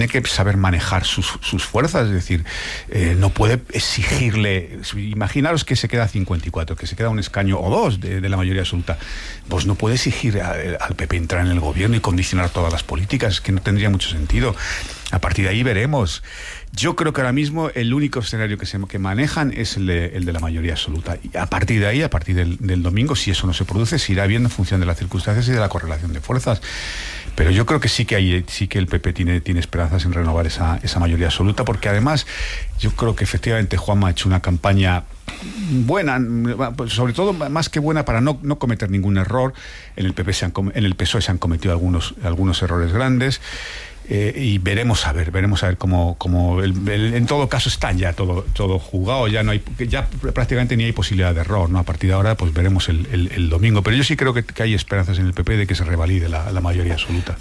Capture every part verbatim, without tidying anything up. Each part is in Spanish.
tiene que saber manejar sus, sus fuerzas, es decir, eh, no puede exigirle, imaginaros que se queda cincuenta y cuatro, que se queda un escaño o dos de, de la mayoría absoluta, pues no puede exigir a, al P P entrar en el gobierno y condicionar todas las políticas, es que no tendría mucho sentido. A partir de ahí veremos. Yo creo que ahora mismo el único escenario que, se, que manejan es el de, el de la mayoría absoluta. Y a partir de ahí, a partir del, del domingo, si eso no se produce, se irá viendo en función de las circunstancias y de la correlación de fuerzas. Pero yo creo que sí que hay, sí que el P P tiene, tiene esperanzas en renovar esa, esa mayoría absoluta, porque además yo creo que efectivamente Juanma ha hecho una campaña buena, sobre todo más que buena para no, no cometer ningún error. En el P P se han, en el P S O E se han cometido algunos, algunos errores grandes. Eh, y veremos a ver, veremos a ver cómo, cómo el, el, en todo caso está ya todo, todo jugado, ya no hay, ya prácticamente ni hay posibilidad de error, ¿no? A partir de ahora pues veremos el, el, el domingo, pero yo sí creo que, que hay esperanzas en el P P de que se revalide la, la mayoría absoluta.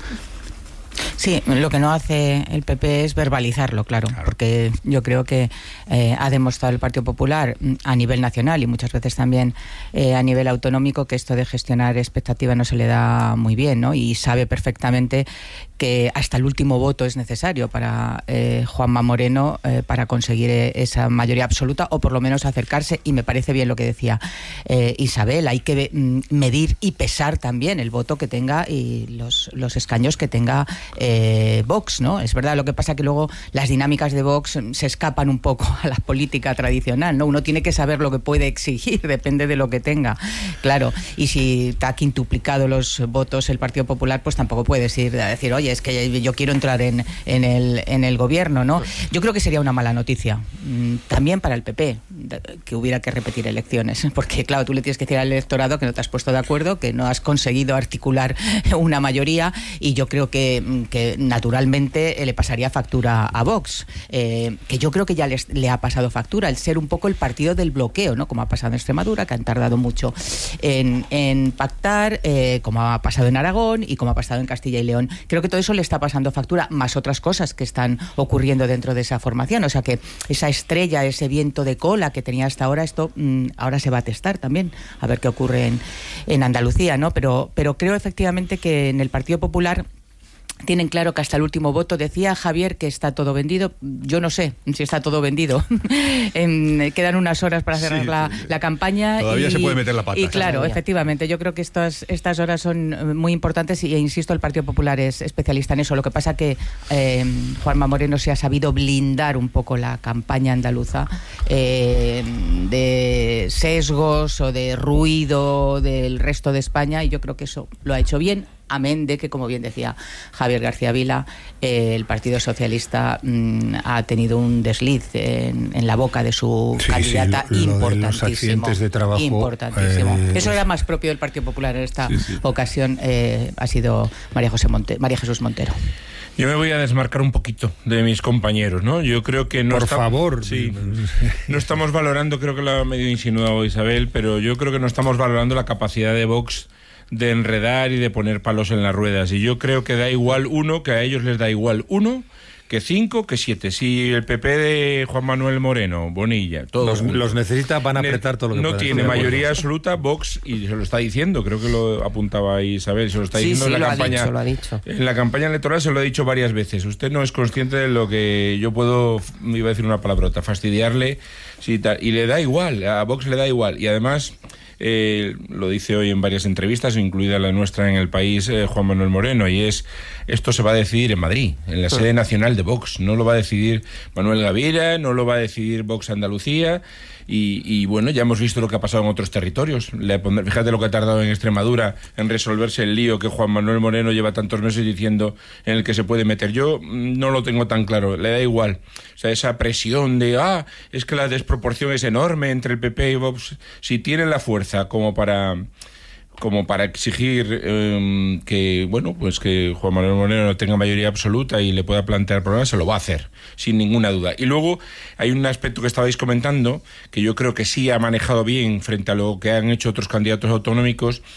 Sí, lo que no hace el P P es verbalizarlo, claro, claro. Porque yo creo que eh, ha demostrado el Partido Popular a nivel nacional y muchas veces también eh, a nivel autonómico que esto de gestionar expectativas no se le da muy bien, ¿no? Y sabe perfectamente que hasta el último voto es necesario para eh, Juanma Moreno eh, para conseguir esa mayoría absoluta o por lo menos acercarse, y me parece bien lo que decía eh, Isabel, hay que mm, medir y pesar también el voto que tenga y los, los escaños que tenga eh, Vox, ¿no? Es verdad, lo que pasa que luego las dinámicas de Vox se escapan un poco a la política tradicional, ¿no? Uno tiene que saber lo que puede exigir, depende de lo que tenga, claro, y si está quintuplicado los votos el Partido Popular, pues tampoco puedes ir a decir, oye, es que yo quiero entrar en, en, el, en el gobierno, ¿no? Yo creo que sería una mala noticia, también para el P P, que hubiera que repetir elecciones, porque claro, tú le tienes que decir al electorado que no te has puesto de acuerdo, que no has conseguido articular una mayoría, y yo creo que, que naturalmente le pasaría factura a Vox, eh, que yo creo que ya les, le ha pasado factura, el ser un poco el partido del bloqueo, ¿no? Como ha pasado en Extremadura, que han tardado mucho en, en pactar, eh, como ha pasado en Aragón y como ha pasado en Castilla y León. Creo que todo eso le está pasando factura, más otras cosas que están ocurriendo dentro de esa formación, o sea que esa estrella, ese viento de cola que tenía hasta ahora, esto mmm, ahora se va a testar también, a ver qué ocurre en, en Andalucía, ¿no? Pero, pero creo efectivamente que en el Partido Popular tienen claro que hasta el último voto. Decía Javier que está todo vendido. Yo no sé si está todo vendido. en, quedan unas horas para cerrar sí, la, la campaña. Todavía y, se puede meter la pata. Y claro, todavía. Efectivamente, yo creo que estas, estas horas son muy importantes y, e insisto, el Partido Popular es especialista en eso. Lo que pasa que eh, Juanma Moreno se ha sabido blindar un poco la campaña andaluza eh, de sesgos o de ruido del resto de España, y yo creo que eso lo ha hecho bien. Amén de que, como bien decía Javier García Vila, eh, el Partido Socialista mmm, ha tenido un desliz en, en la boca de su sí, candidata sí, lo, importantísimo. Lo de los accidentes de trabajo. Importantísimo. Eh, Eso era más propio del Partido Popular. En esta sí, sí. ocasión eh, ha sido María, José Monte, María Jesús Montero. Yo me voy a desmarcar un poquito de mis compañeros, ¿no? Yo creo que no Por está... favor. Sí, no estamos valorando, creo que lo ha medio insinuado Isabel, pero yo creo que no estamos valorando la capacidad de Vox de enredar y de poner palos en las ruedas. Y yo creo que da igual uno, que a ellos les da igual uno, que cinco, que siete. Si el P P de Juan Manuel Moreno, Bonilla, todos los, los necesita, van a apretar todo lo que no puedan. tiene mayoría absoluta, Vox, y se lo está diciendo, creo que lo apuntaba Isabel, se lo está sí, diciendo sí, en la lo campaña. Ha dicho, lo ha dicho. En la campaña electoral se lo ha dicho varias veces. Usted no es consciente de lo que yo puedo, me iba a decir una palabrota, fastidiarle, sí, tal, y le da igual, a Vox le da igual, y además... Eh, lo dice hoy en varias entrevistas, incluida la nuestra en El País, eh, Juan Manuel Moreno, y es, esto se va a decidir en Madrid, en la sede nacional de Vox, no lo va a decidir Manuel Gavira, no lo va a decidir Vox Andalucía, y, y bueno, ya hemos visto lo que ha pasado en otros territorios. Le pondré, fíjate lo que ha tardado en Extremadura en resolverse el lío que Juan Manuel Moreno lleva tantos meses diciendo en el que se puede meter. Yo no lo tengo tan claro, le da igual. O sea, esa presión de, ah, es que la desproporción es enorme entre el P P y Vox. Si tienen la fuerza como para... como para exigir eh, que, bueno, pues que Juan Manuel Moreno tenga mayoría absoluta y le pueda plantear problemas, se lo va a hacer, sin ninguna duda. Y luego hay un aspecto que estabais comentando, que yo creo que sí ha manejado bien frente a lo que han hecho otros candidatos autonómicos,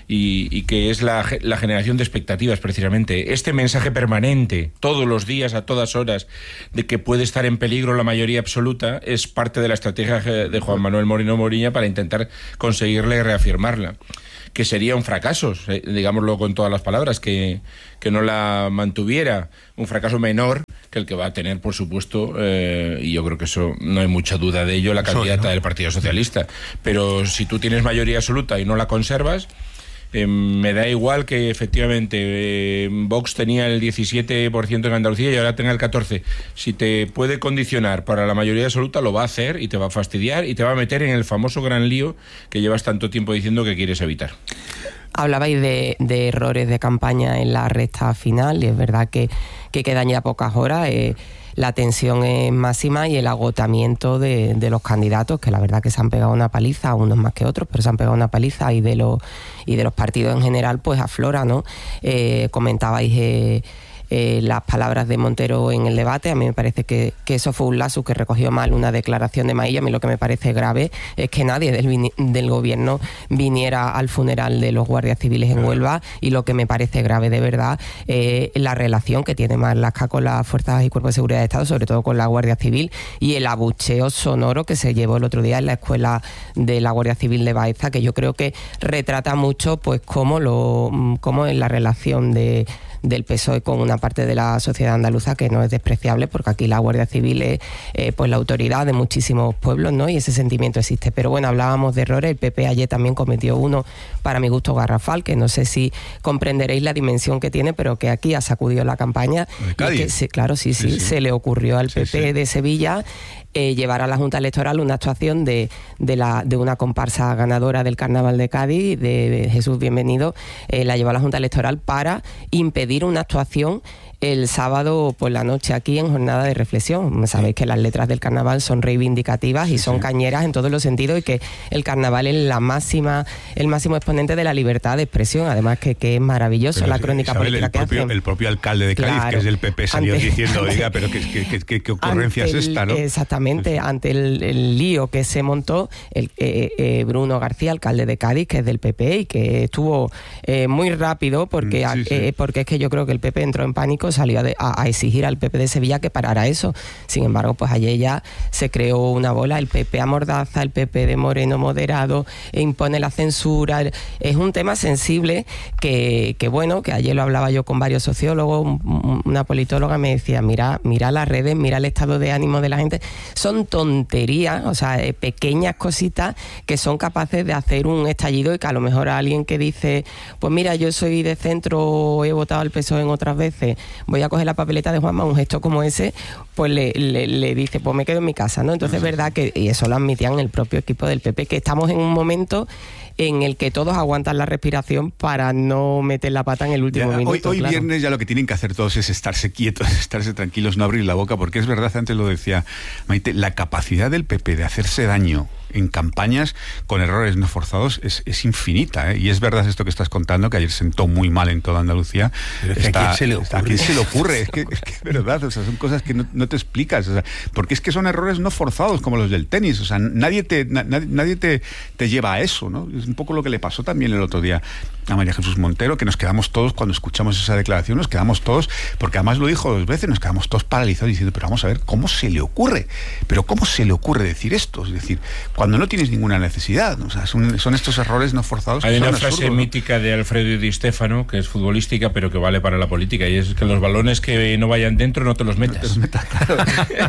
y, y que es la, la generación de expectativas, precisamente. Este mensaje permanente, todos los días, a todas horas, de que puede estar en peligro la mayoría absoluta, es parte de la estrategia de Juan Manuel Moreno Moriña para intentar conseguirle reafirmarla. Que sería un fracaso, digámoslo con todas las palabras, que, que no la mantuviera, un fracaso menor que el que va a tener, por supuesto, eh, y yo creo que eso no hay mucha duda de ello, la candidata, ¿no?, del Partido Socialista. Pero si tú tienes mayoría absoluta y no la conservas, eh, me da igual que efectivamente eh, Vox tenía el diecisiete por ciento en Andalucía y ahora tenga el catorce por ciento. Si te puede condicionar para la mayoría absoluta, lo va a hacer y te va a fastidiar y te va a meter en el famoso gran lío que llevas tanto tiempo diciendo que quieres evitar. Hablabais de, de errores de campaña en la recta final y es verdad que, que quedan ya pocas horas. Eh, la tensión es máxima y el agotamiento de, de los candidatos, que la verdad que se han pegado una paliza, unos más que otros, pero se han pegado una paliza, y de los y de los partidos en general pues aflora, ¿no? Eh, comentabais eh, Eh, las palabras de Montero en el debate. A mí me parece que, que eso fue un lazo que recogió mal una declaración de Mailla. A mí lo que me parece grave es que nadie del, del gobierno viniera al funeral de los guardias civiles en Huelva, y lo que me parece grave de verdad es eh, la relación que tiene Marlaska con las fuerzas y cuerpos de seguridad de Estado, sobre todo con la Guardia Civil, y el abucheo sonoro que se llevó el otro día en la escuela de la Guardia Civil de Baeza, que yo creo que retrata mucho pues cómo, lo, cómo es la relación de del P S O E con una parte de la sociedad andaluza que no es despreciable, porque aquí la Guardia Civil es eh, pues la autoridad de muchísimos pueblos, ¿no? Y ese sentimiento existe. Pero bueno, hablábamos de errores. El P P ayer también cometió uno, para mi gusto, garrafal, que no sé si comprenderéis la dimensión que tiene, pero que aquí ha sacudido la campaña. ¿De Cádiz? Y que, sí, claro, sí, sí, sí, sí, se le ocurrió al P P sí, sí. de Sevilla Eh, llevar a la Junta Electoral una actuación de, de, la, de una comparsa ganadora del Carnaval de Cádiz, de Jesús Bienvenido, eh, la llevó a la Junta Electoral para impedir una actuación el sábado por la noche aquí en jornada de reflexión. Sabéis que las letras del carnaval son reivindicativas y son sí. cañeras en todos los sentidos, y que el carnaval es la máxima, el máximo exponente de la libertad de expresión. Además que, que es maravilloso. Pero la crónica Isabel, política el propio, que hacen. El propio alcalde de Cádiz, claro, que es del P P, salió ante, diciendo, ante, oiga, pero qué, qué, qué, qué ocurrencia es esta, ¿no? Exactamente, sí. ante el, el lío que se montó, el eh, eh, Bruno García, alcalde de Cádiz, que es del P P y que estuvo eh, muy rápido, porque, sí, sí. Eh, porque es que yo creo que el P P entró en pánico, salió a, a, a exigir al P P de Sevilla que parara eso. Sin embargo, pues ayer ya se creó una bola, el P P amordaza, el P P de Moreno moderado, e impone la censura. Es un tema sensible que, que bueno, que ayer lo hablaba yo con varios sociólogos, una politóloga me decía, mira, mira las redes, mira el estado de ánimo de la gente. Son tonterías, o sea, eh, pequeñas cositas que son capaces de hacer un estallido, y que a lo mejor a alguien que dice, pues mira, yo soy de centro, he votado al P S O E en otras veces, voy a coger la papeleta de Juanma, un gesto como ese, pues le, le, le dice, pues me quedo en mi casa, ¿no? Entonces es verdad que, y eso lo admitían el propio equipo del P P, que estamos en un momento en el que todos aguantan la respiración para no meter la pata en el último ya, minuto. Hoy, hoy claro. viernes ya lo que tienen que hacer todos es estarse quietos, estarse tranquilos, no abrir la boca, porque es verdad, antes lo decía Maite, la capacidad del P P de hacerse daño en campañas con errores no forzados es, es infinita, ¿eh? Y es verdad esto que estás contando, que ayer sentó muy mal en toda Andalucía. Pero es que Está, ¿a quién se le ocurre? ¿A quién se le ocurre? Es que es que, verdad, o sea, son cosas que no, no te explicas, o sea, porque es que son errores no forzados, como los del tenis, o sea, nadie te na, nadie te, te lleva a eso, ¿no? Es un poco lo que le pasó también el otro día a María Jesús Montero, que nos quedamos todos, cuando escuchamos esa declaración, nos quedamos todos, porque además lo dijo dos veces, nos quedamos todos paralizados diciendo, pero vamos a ver, ¿cómo se le ocurre? Pero ¿cómo se le ocurre decir esto? Es decir, cuando no tienes ninguna necesidad, ¿no? O sea, son, son estos errores no forzados. Hay que una son frase absurdos, ¿no? mítica de Alfredo Di Stéfano, que es futbolística, pero que vale para la política, y es que los balones que no vayan dentro no te los metas. No te los metas, claro.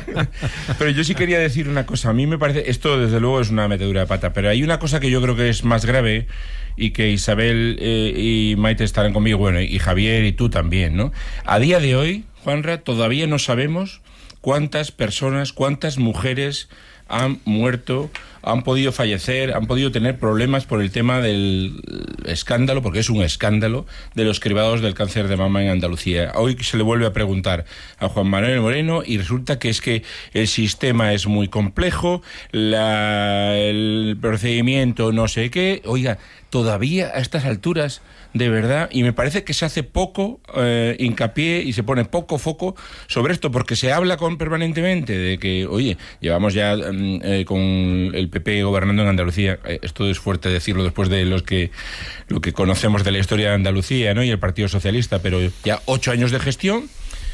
Pero yo sí quería decir una cosa. A mí me parece, esto desde luego es una metedura de pata, pero hay una cosa que yo creo que es más grave, y que Isabel eh, y Maite estarán conmigo, bueno, y Javier y tú también, ¿no? A día de hoy, Juanra, todavía no sabemos cuántas personas, cuántas mujeres han muerto, han podido fallecer, han podido tener problemas por el tema del escándalo, porque es un escándalo, de los cribados del cáncer de mama en Andalucía. Hoy se le vuelve a preguntar a Juan Manuel Moreno y resulta que es que el sistema es muy complejo, la, el procedimiento no sé qué. Oiga, todavía a estas alturas, de verdad, y me parece que se hace poco eh, hincapié y se pone poco foco sobre esto, porque se habla con sensación permanentemente de que, oye, llevamos ya eh, con el P P gobernando en Andalucía, eh, esto es fuerte decirlo después de los que lo que conocemos de la historia de Andalucía, ¿no? Y el Partido Socialista, pero ya ocho años de gestión.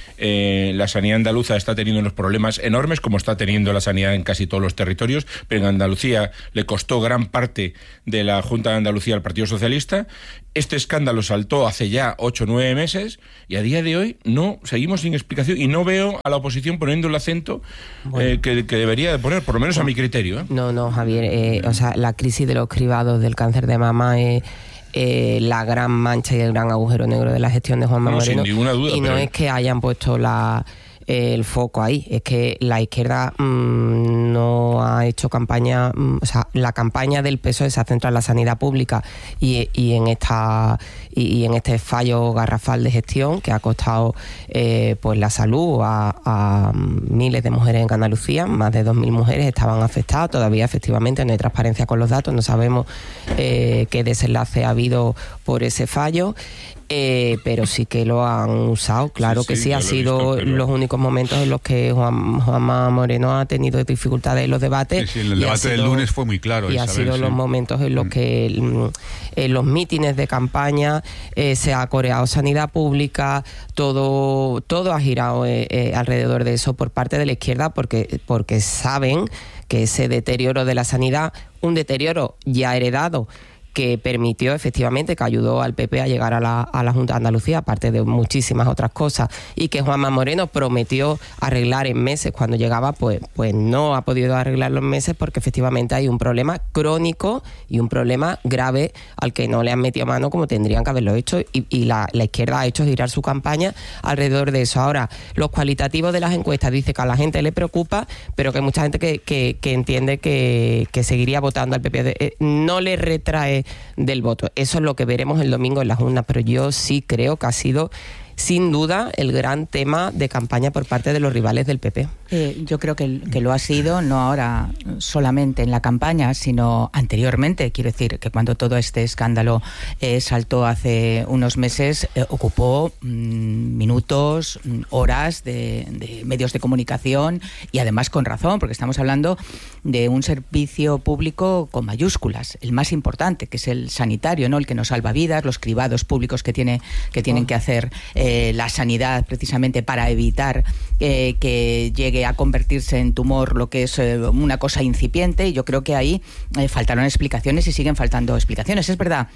Eh, la sanidad andaluza está teniendo unos problemas enormes, como está teniendo la sanidad en casi todos los territorios, pero en Andalucía le costó gran parte de la Junta de Andalucía al Partido Socialista. Este escándalo saltó hace ya ocho o nueve meses y a día de hoy no seguimos sin explicación y no veo a la oposición poniendo el acento bueno. eh, que, que debería de poner, por lo menos a mi criterio. ¿eh? No, no, Javier, eh, o sea, la crisis de los cribados del cáncer de mama es... Eh, la gran mancha y el gran agujero negro de la gestión de Juanma no, Moreno. Sin ninguna duda, y no pero... es que hayan puesto la, eh, el foco ahí, es que la izquierda mmm, no ha hecho campaña, mmm, o sea, la campaña del P S O E se ha centrado en la sanidad pública y, y en esta y, y en este fallo garrafal de gestión que ha costado eh, pues la salud a, a miles de mujeres en Andalucía. Más de dos mil mujeres estaban afectadas. Todavía efectivamente no hay transparencia con los datos, no sabemos eh, qué desenlace ha habido por ese fallo. Eh, pero sí que lo han usado, claro sí, que sí, sí ha sido visto, pero... los únicos momentos en los que Juan, Juanma Moreno ha tenido dificultades en los debates. Sí, sí, el debate sido, del lunes fue muy claro. Y Isabel, ha sido sí. los momentos en los mm. que en los mítines de campaña eh, se ha coreado sanidad pública, todo, todo ha girado eh, eh, alrededor de eso por parte de la izquierda, porque, porque saben que ese deterioro de la sanidad, un deterioro ya heredado, que permitió efectivamente, que ayudó al P P a llegar a la, a la Junta de Andalucía, aparte de muchísimas otras cosas, y que Juanma Moreno prometió arreglar en meses cuando llegaba, pues, pues no ha podido arreglarlo en meses porque efectivamente hay un problema crónico y un problema grave al que no le han metido mano como tendrían que haberlo hecho, y, y la, la izquierda ha hecho girar su campaña alrededor de eso. Ahora, los cualitativos de las encuestas dice que a la gente le preocupa, pero que hay mucha gente que, que, que entiende que, que seguiría votando al P P. Eh, no le retrae del voto. Eso es lo que veremos el domingo en las urnas, pero yo sí creo que ha sido sin duda el gran tema de campaña por parte de los rivales del P P. Eh, yo creo que, que lo ha sido, no ahora solamente en la campaña, sino anteriormente. Quiero decir que cuando todo este escándalo eh, saltó hace unos meses, eh, ocupó mmm, minutos, horas de, de medios de comunicación, y además con razón, porque estamos hablando de un servicio público con mayúsculas, el más importante, que es el sanitario, ¿no? El que nos salva vidas, los cribados públicos que tiene que tienen oh. que hacer eh, la sanidad precisamente para evitar eh, que llegue a convertirse en tumor lo que es eh, una cosa incipiente. Y yo creo que ahí eh, faltaron explicaciones y siguen faltando explicaciones. Es verdad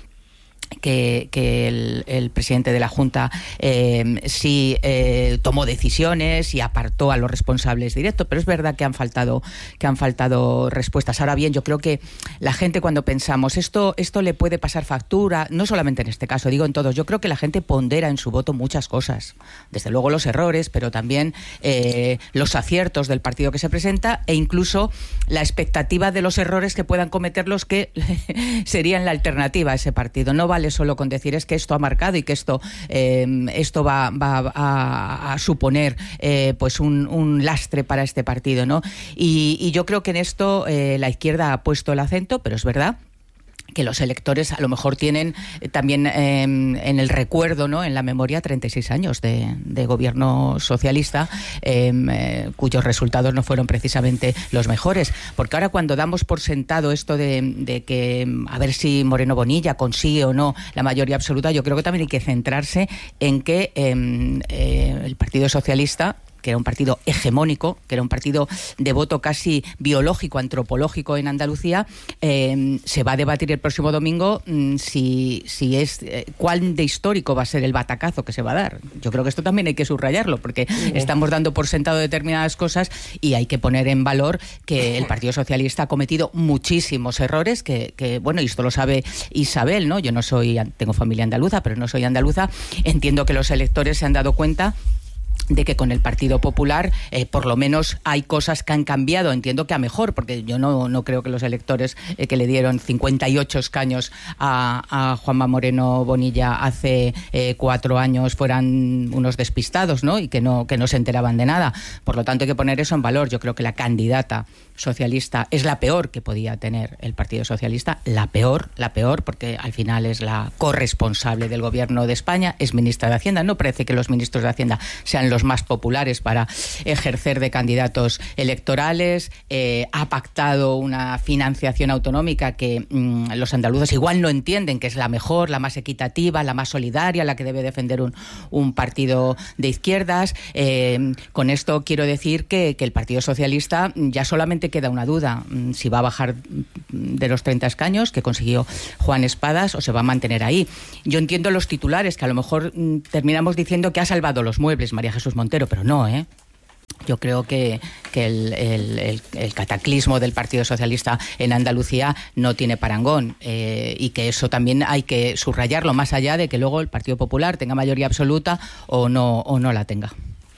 que, que el, el presidente de la Junta eh, sí eh, tomó decisiones y apartó a los responsables directos, pero es verdad que han faltado que han faltado respuestas. Ahora bien, yo creo que la gente, cuando pensamos esto esto le puede pasar factura, no solamente en este caso, digo en todos, yo creo que la gente pondera en su voto muchas cosas, desde luego los errores, pero también eh, los aciertos del partido que se presenta, e incluso la expectativa de los errores que puedan cometer los que serían la alternativa a ese partido. No vale solo con decir es que esto ha marcado y que esto eh, esto va, va a, a suponer eh, pues un, un lastre para este partido, ¿no? Y, y yo creo que en esto eh, la izquierda ha puesto el acento, pero es verdad que los electores a lo mejor tienen eh, también eh, en el recuerdo, ¿no?, en la memoria, treinta y seis años de, de gobierno socialista, eh, eh, cuyos resultados no fueron precisamente los mejores. Porque ahora, cuando damos por sentado esto de, de que a ver si Moreno Bonilla consigue o no la mayoría absoluta, yo creo que también hay que centrarse en que eh, eh, el Partido Socialista, que era un partido hegemónico, que era un partido de voto casi biológico, antropológico en Andalucía, eh, se va a debatir el próximo domingo mmm, si, si es eh, cuál de histórico va a ser el batacazo que se va a dar. Yo creo que esto también hay que subrayarlo, porque sí, estamos dando por sentado determinadas cosas y hay que poner en valor que el Partido Socialista ha cometido muchísimos errores, que, que bueno, y esto lo sabe Isabel, ¿no? Yo no soy, tengo familia andaluza, pero no soy andaluza. Entiendo que los electores se han dado cuenta de que con el Partido Popular eh, por lo menos hay cosas que han cambiado, entiendo que a mejor, porque yo no, no creo que los electores eh, que le dieron cincuenta y ocho escaños a, a Juanma Moreno Bonilla hace eh, cuatro años fueran unos despistados, ¿no?, y que no, que no se enteraban de nada. Por lo tanto, hay que poner eso en valor. Yo creo que la candidata socialista es la peor que podía tener el Partido Socialista, la peor, la peor, porque al final es la corresponsable del Gobierno de España, es ministra de Hacienda. No parece que los ministros de Hacienda sean sean los más populares para ejercer de candidatos electorales, eh, ha pactado una financiación autonómica que mmm, los andaluces igual no entienden que es la mejor, la más equitativa, la más solidaria, la que debe defender un, un partido de izquierdas. Eh, con esto quiero decir que, que el Partido Socialista ya solamente queda una duda, si va a bajar de los treinta escaños que consiguió Juan Espadas o se va a mantener ahí. Yo entiendo los titulares, que a lo mejor mm, terminamos diciendo que ha salvado los muebles María Jesús Montero, pero no, ¿eh? Yo creo que, que el, el, el, el cataclismo del Partido Socialista en Andalucía no tiene parangón, eh, y que eso también hay que subrayarlo, más allá de que luego el Partido Popular tenga mayoría absoluta o no, o no la tenga.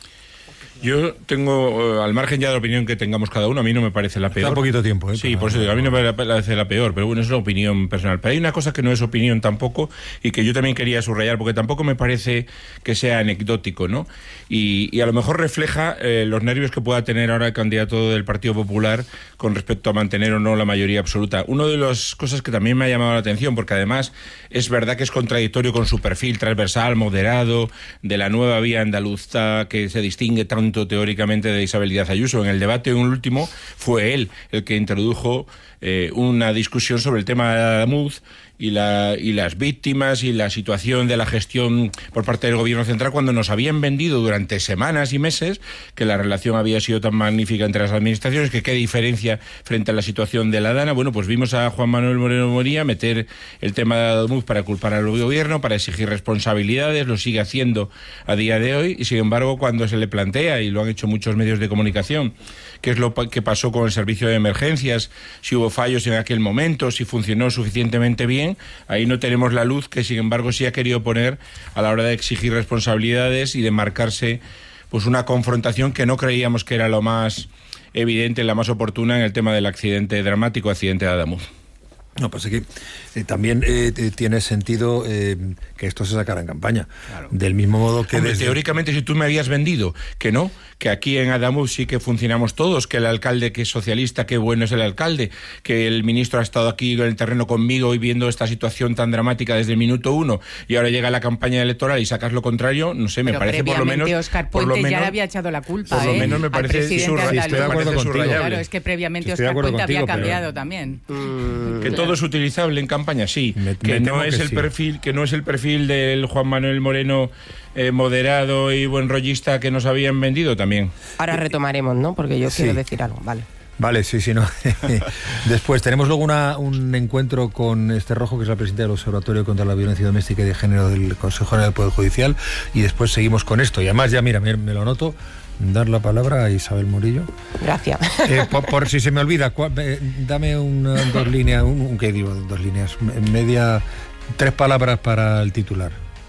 Yo tengo, al margen ya de la opinión que tengamos cada uno, a mí no me parece la peor. Está poquito tiempo, ¿eh? Sí, por eso digo, a mí no me parece la peor, pero bueno, es una opinión personal. Pero hay una cosa que no es opinión tampoco y que yo también quería subrayar, porque tampoco me parece que sea anecdótico, ¿no? Y, y a lo mejor refleja eh, los nervios que pueda tener ahora el candidato del Partido Popular con respecto a mantener o no la mayoría absoluta. Una de las cosas que también me ha llamado la atención, porque además es verdad que es contradictorio con su perfil transversal, moderado, de la nueva vía andaluza que se distingue tanto teóricamente de Isabel Díaz Ayuso. En el debate último fue él el que introdujo eh, una discusión sobre el tema de Adamuz y, la, y las víctimas y la situación de la gestión por parte del gobierno central, cuando nos habían vendido durante semanas y meses que la relación había sido tan magnífica entre las administraciones, que qué diferencia frente a la situación de la Dana. Bueno, pues vimos a Juan Manuel Moreno Moría meter el tema de Adamuz para culpar al gobierno, para exigir responsabilidades, lo sigue haciendo a día de hoy, y sin embargo cuando se le plantea, y lo han hecho muchos medios de comunicación, qué es lo que pasó con el servicio de emergencias, si hubo fallos en aquel momento, si funcionó suficientemente bien, ahí no tenemos la luz que sin embargo sí ha querido poner a la hora de exigir responsabilidades y de marcarse pues una confrontación que no creíamos que era lo más evidente, la más oportuna en el tema del accidente dramático, accidente de Adamuz. No, pasa que eh, también eh, tiene sentido eh, que esto se sacara en campaña. Claro. Del mismo modo que... Hombre, desde... teóricamente, si tú me habías vendido que no, que aquí en Adamuz sí que funcionamos todos, que el alcalde que es socialista, qué bueno es el alcalde, que el ministro ha estado aquí en el terreno conmigo y viendo esta situación tan dramática desde el minuto uno, y ahora llega la campaña electoral y sacas lo contrario, no sé, me Pero parece por lo menos... Oscar Puente ya le había echado la culpa, por lo ¿eh? menos me parece subrayable. Estoy de acuerdo contigo. Claro, es que previamente Oscar Puente contigo, había cambiado pero... también. Mm, que todo es utilizable en campaña, sí, me, que me no es que el sí. perfil, que no es el perfil del Juan Manuel Moreno eh, moderado y buen rollista que nos habían vendido también. Ahora retomaremos, ¿no? Porque yo sí. quiero decir algo, vale. Vale, sí, sí, no. Después tenemos luego una, un encuentro con Esther Rojo, que es la presidenta del Observatorio contra la Violencia Doméstica y de Género del Consejo General del Poder Judicial, y después seguimos con esto. Y además ya, mira, me, me lo anoto, dar la palabra a Isabel Murillo. Gracias. Eh, por, por si se me olvida, cuál, eh, dame una, dos líneas, un, un, ¿qué digo? Dos líneas, media, tres palabras para el titular.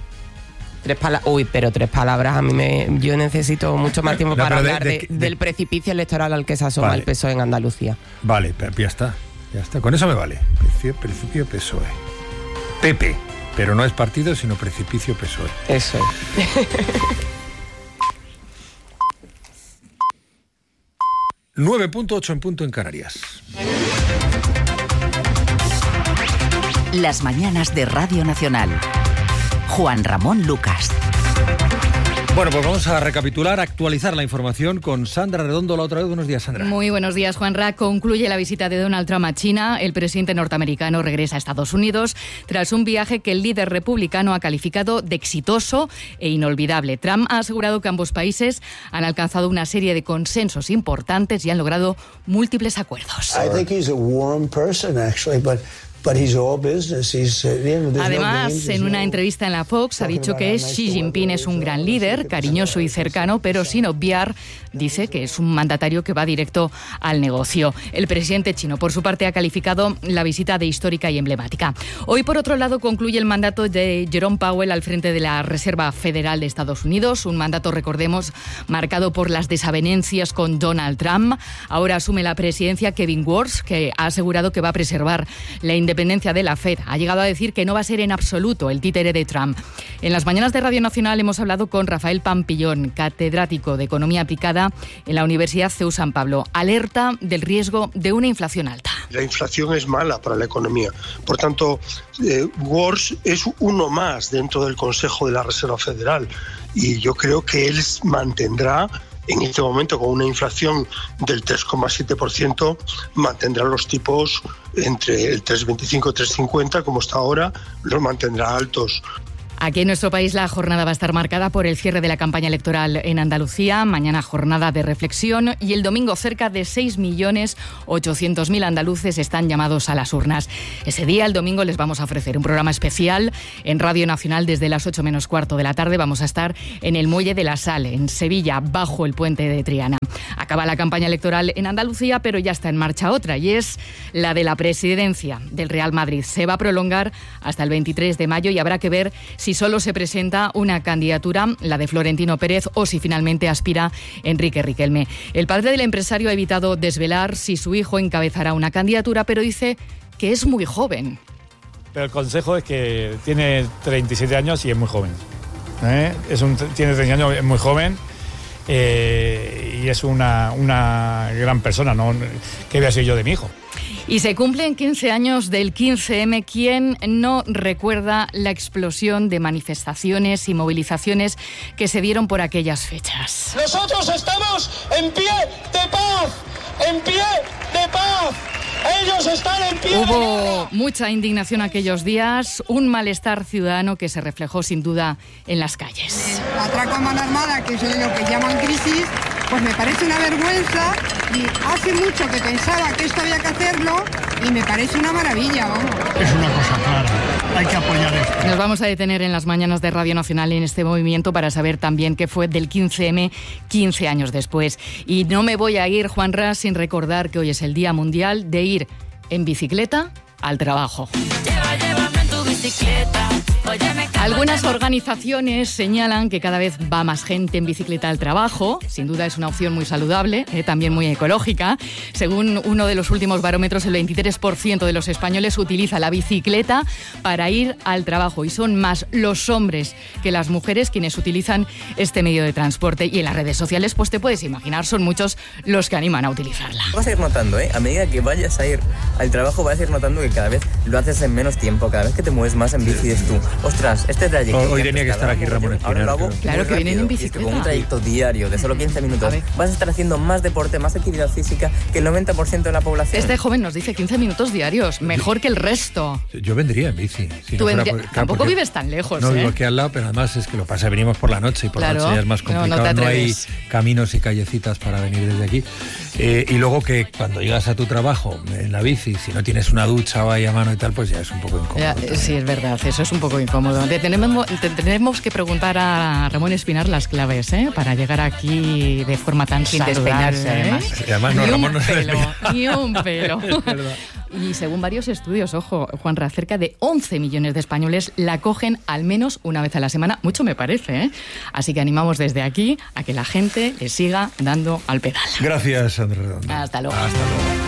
Tres palabras, uy, pero tres palabras, a mí me, yo necesito mucho más tiempo no, para de, hablar de, de, de, del precipicio electoral al que se asoma vale. el P S O E en Andalucía. Vale, pero ya está, ya está, con eso me vale. Precipicio, precipicio P S O E. Pepe, pero no es partido, sino precipicio P S O E. Eso es. nueve punto ocho en punto en Canarias. Las mañanas de Radio Nacional. Juan Ramón Lucas. Bueno, pues vamos a recapitular, actualizar la información con Sandra Redondo. La otra vez, buenos días, Sandra. Muy buenos días, Juanra. Concluye la visita de Donald Trump a China. El presidente norteamericano regresa a Estados Unidos tras un viaje que el líder republicano ha calificado de exitoso e inolvidable. Trump ha asegurado que ambos países han alcanzado una serie de consensos importantes y han logrado múltiples acuerdos. I think he's a warm person, actually, but... Además, en una entrevista en la Fox ha dicho que Xi Jinping es un gran líder, cariñoso y cercano, pero sin obviar, dice que es un mandatario que va directo al negocio. El presidente chino, por su parte, ha calificado la visita de histórica y emblemática. Hoy, por otro lado, concluye el mandato de Jerome Powell al frente de la Reserva Federal de Estados Unidos, un mandato, recordemos, marcado por las desavenencias con Donald Trump. Ahora asume la presidencia Kevin Warsh, que ha asegurado que va a preservar la independencia Independencia de la Fed. Ha llegado a decir que no va a ser en absoluto el títere de Trump. En las mañanas de Radio Nacional hemos hablado con Rafael Pampillón, catedrático de Economía Aplicada en la Universidad C E U San Pablo. Alerta del riesgo de una inflación alta. La inflación es mala para la economía. Por tanto, eh, Warsh es uno más dentro del Consejo de la Reserva Federal. y yo creo que él mantendrá, en este momento con una inflación del tres coma siete por ciento, mantendrá los tipos entre el tres coma veinticinco y tres coma cincuenta, como está ahora, los mantendrá altos. Aquí en nuestro país la jornada va a estar marcada por el cierre de la campaña electoral en Andalucía, mañana jornada de reflexión y el domingo cerca de seis millones ochocientos mil andaluces están llamados a las urnas. Ese día, el domingo, les vamos a ofrecer un programa especial en Radio Nacional desde las ocho menos cuarto de la tarde. Vamos a estar en el Muelle de la Sal, en Sevilla, bajo el puente de Triana. Acaba la campaña electoral en Andalucía, pero ya está en marcha otra y es la de la presidencia del Real Madrid. Se va a prolongar hasta el veintitrés de mayo y habrá que ver si solo se presenta una candidatura, la de Florentino Pérez, o si finalmente aspira Enrique Riquelme. El padre del empresario ha evitado desvelar si su hijo encabezará una candidatura, pero dice que es muy joven. Pero el consejo es que tiene treinta y siete años y es muy joven. ¿Eh? Es un, tiene treinta años, es muy joven. Eh, y es una, una gran persona, ¿no? ¿Qué voy a ser yo de mi hijo? Y se cumplen quince años del quince eme. ¿Quién no recuerda la explosión de manifestaciones y movilizaciones que se dieron por aquellas fechas? Nosotros estamos en pie de paz, en pie de paz. Ellos están en pie. Hubo mucha indignación aquellos días, un malestar ciudadano que se reflejó sin duda en las calles. El atraco a mano armada, que es lo que llaman crisis, pues me parece una vergüenza y hace mucho que pensaba que esto había que hacerlo y me parece una maravilla, vamos. Es una cosa clara, hay que apoyar esto. Nos vamos a detener en las mañanas de Radio Nacional en este movimiento para saber también qué fue del quince eme quince años después. Y no me voy a ir, Juanra, sin recordar que hoy es el Día Mundial de ir en bicicleta al trabajo. Lleva, llévame en tu bicicleta. Algunas organizaciones señalan que cada vez va más gente en bicicleta al trabajo. Sin duda es una opción muy saludable, eh, también muy ecológica. Según uno de los últimos barómetros, el veintitrés por ciento de los españoles utiliza la bicicleta para ir al trabajo y son más los hombres que las mujeres quienes utilizan este medio de transporte. Y en las redes sociales, pues te puedes imaginar, son muchos los que animan a utilizarla. Vas a ir notando, ¿eh? A medida que vayas a ir al trabajo, vas a ir notando que cada vez lo haces en menos tiempo, cada vez que te mueves más en bici dices tú, ostras, este trayecto... Hoy tenía que estar aquí Ramón Espinar. Ahora lo hago claro que vienen en bicicleta. Es que con un trayecto diario de solo quince minutos vas a estar haciendo más deporte, más actividad física que el noventa por ciento de la población. Este joven nos dice quince minutos diarios, mejor que el resto. Yo vendría en bici. Si Tú no vendría, por, claro, tampoco porque, vives tan lejos, No, ¿eh? vivo aquí al lado, pero además es que lo pasa, venimos por la noche y por claro, la noche ya es más complicado. No, no, no hay caminos y callecitas para venir desde aquí. Eh, y luego que cuando llegas a tu trabajo en la bici, si no tienes una ducha o ahí a mano y tal, pues ya es un poco incómodo. Ya, sí, es verdad, eso es un poco incómodo. Te tenemos, te tenemos que preguntar a Ramón Espinar las claves, ¿eh? Para llegar aquí de forma tan sin saludable, despeinarse, ¿eh? además. Y además no, ni Ramón un no se pelo, despeina. ni un pelo. Y según varios estudios, ojo, Juanra, cerca de once millones de españoles la cogen al menos una vez a la semana. Mucho me parece, ¿eh? Así que animamos desde aquí a que la gente le siga dando al pedal. Gracias, Andrés Redondo. Hasta luego. Hasta luego.